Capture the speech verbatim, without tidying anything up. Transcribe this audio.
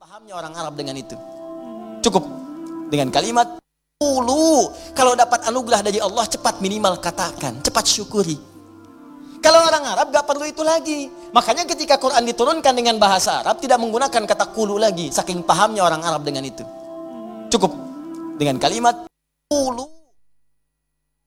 Pahamnya orang Arab dengan itu. Cukup dengan kalimat qulu. Kalau dapat anugerah dari Allah, cepat minimal katakan, cepat syukuri. Kalau orang Arab gak perlu itu lagi. Makanya ketika Quran diturunkan dengan bahasa Arab, tidak menggunakan kata qulu lagi, saking pahamnya orang Arab dengan itu. Cukup dengan kalimat qulu.